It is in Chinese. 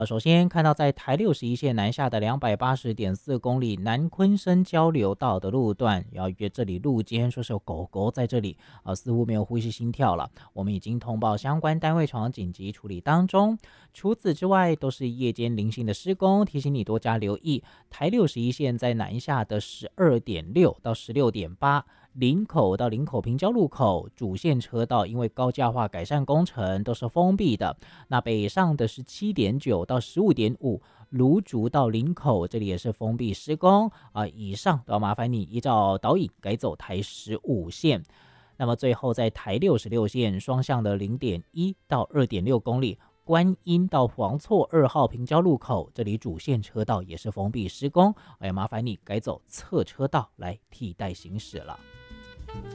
首先看到在台61线南下的280.4公里南昆生交流道的路段，要约这里路肩说是有狗狗在这里，似乎没有呼吸心跳了，我们已经通报相关单位前往紧急处理当中。除此之外，都是夜间零星的施工，提醒你多加留意。台61线在南下的12.6到16.8。林口到林口平交路口主线车道因为高架化改善工程都是封闭的，那北上的是7.9到15.5，芦竹到林口这里也是封闭施工以上都要麻烦你依照导引改走台15线。那么最后在台66线双向的0.1到2.6公里，观音到黄厝2号平交路口，这里主线车道也是封闭施工，麻烦你改走侧车道来替代行驶了。